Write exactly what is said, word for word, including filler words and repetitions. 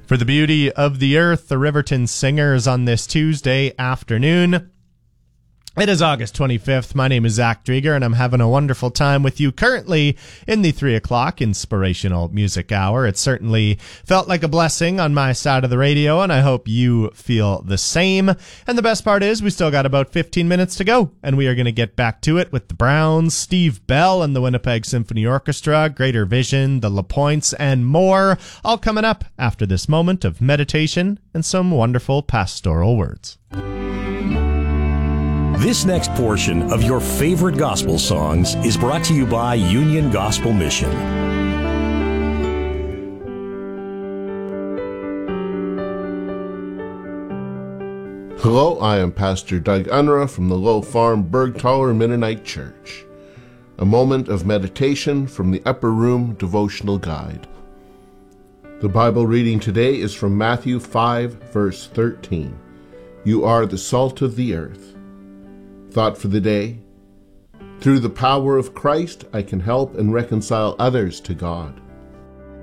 For the beauty of the earth, the Riverton Singers on this Tuesday afternoon. It is August twenty-fifth. My name is Zach Drieger, and I'm having a wonderful time with you currently in the three o'clock Inspirational Music Hour. It certainly felt like a blessing on my side of the radio, and I hope you feel the same. And the best part is we still got about fifteen minutes to go, and we are going to get back to it with the Browns, Steve Bell and the Winnipeg Symphony Orchestra, Greater Vision, the LaPointes, and more, all coming up after this moment of meditation and some wonderful pastoral words. This next portion of your favorite gospel songs is brought to you by Union Gospel Mission. Hello, I am Pastor Doug Unruh from the Low Farm Bergtaler Mennonite Church. A moment of meditation from the Upper Room Devotional Guide. The Bible reading today is from Matthew five, verse thirteen. You are the salt of the earth. Thought for the day: through the power of Christ, I can help and reconcile others to God.